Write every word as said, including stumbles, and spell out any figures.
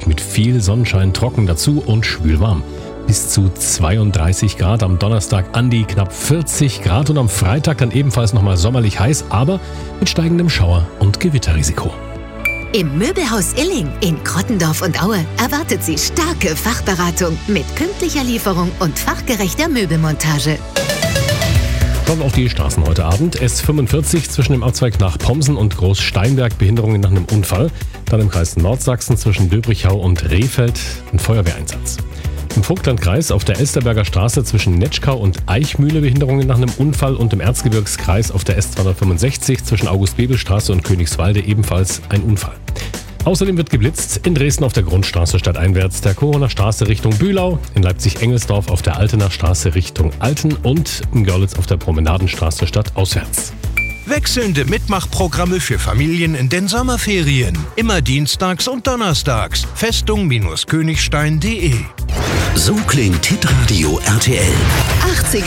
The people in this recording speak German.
mit viel Sonnenschein, trocken dazu und schwül warm. Bis zu zweiunddreißig Grad am Donnerstag an die knapp vierzig Grad und am Freitag dann ebenfalls nochmal sommerlich heiß, aber mit steigendem Schauer- und Gewitterrisiko. Im Möbelhaus Illing in Krottendorf und Aue erwartet Sie starke Fachberatung mit pünktlicher Lieferung und fachgerechter Möbelmontage. Schauen wir auf die Straßen heute Abend. S fünfundvierzig zwischen dem Abzweig nach Pomsen und Großsteinberg, Behinderungen nach einem Unfall. Dann im Kreis Nordsachsen zwischen Döbrichau und Rehfeld ein Feuerwehreinsatz. Im Vogtlandkreis auf der Elsterberger Straße zwischen Netschkau und Eichmühle Behinderungen nach einem Unfall und im Erzgebirgskreis auf der S zweihundertfünfundsechzig zwischen August-Bebel-Straße und Königswalde ebenfalls ein Unfall. Außerdem wird geblitzt in Dresden auf der Grundstraße stadteinwärts, der Koroner Straße Richtung Bühlau, in Leipzig-Engelsdorf auf der Altener Straße Richtung Alten und in Görlitz auf der Promenadenstraße stadtauswärts. Wechselnde Mitmachprogramme für Familien in den Sommerferien. Immer dienstags und donnerstags. Festung-königstein punkt de. So klingt Hitradio R T L. achtziger